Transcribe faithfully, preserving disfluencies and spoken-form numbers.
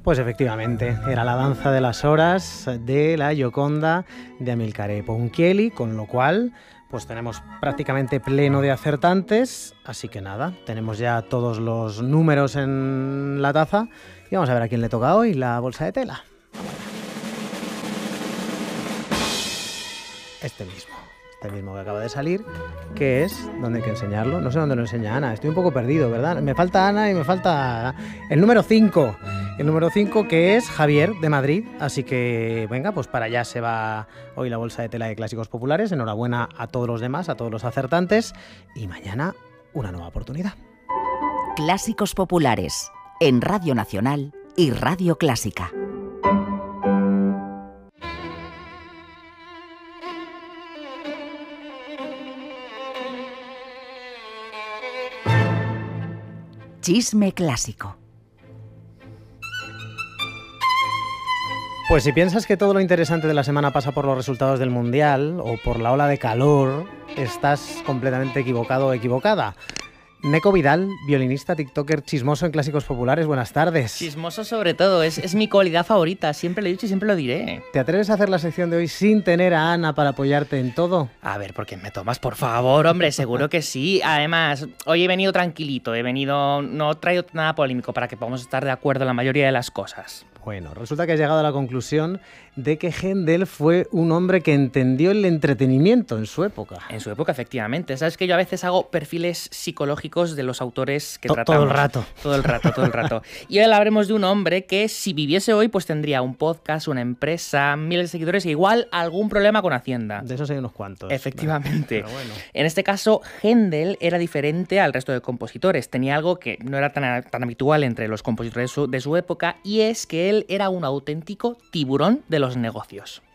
Pues efectivamente, era la danza de las horas de la Gioconda de Amilcare Ponchielli, con lo cual pues tenemos prácticamente pleno de acertantes, así que nada, tenemos ya todos los números en la taza y vamos a ver a quién le toca hoy la bolsa de tela. Este mismo. Este mismo que acaba de salir, que es, ¿dónde hay que enseñarlo? No sé dónde lo enseña Ana, estoy un poco perdido, ¿verdad? Me falta Ana y me falta el número cinco. El número cinco, que es Javier, de Madrid. Así que, venga, pues para allá se va hoy la bolsa de tela de Clásicos Populares. Enhorabuena a todos los demás, a todos los acertantes. Y mañana, una nueva oportunidad. Clásicos Populares, en Radio Nacional y Radio Clásica. Chisme clásico. Pues si piensas que todo lo interesante de la semana pasa por los resultados del Mundial o por la ola de calor, estás completamente equivocado o equivocada. Neko Vidal, violinista, tiktoker, chismoso en Clásicos Populares, buenas tardes. Chismoso sobre todo, es, es mi cualidad favorita, siempre lo he dicho y siempre lo diré. ¿Te atreves a hacer la sección de hoy sin tener a Ana para apoyarte en todo? A ver, ¿por qué me tomas? Por favor, hombre, seguro que sí. Además, hoy he venido tranquilito, he venido, no he traído nada polémico para que podamos estar de acuerdo en la mayoría de las cosas. Bueno, resulta que has llegado a la conclusión de que Händel fue un hombre que entendió el entretenimiento en su época. En su época, efectivamente. Sabes que yo a veces hago perfiles psicológicos de los autores que to- tratamos. Todo el rato. Todo el rato, todo el rato. Y hoy hablaremos de un hombre que si viviese hoy, pues tendría un podcast, una empresa, miles de seguidores e igual algún problema con Hacienda. De esos hay unos cuantos. Efectivamente. Pero bueno. En este caso, Händel era diferente al resto de compositores. Tenía algo que no era tan, tan habitual entre los compositores de su, de su época, y es que él era un auténtico tiburón de los negocios.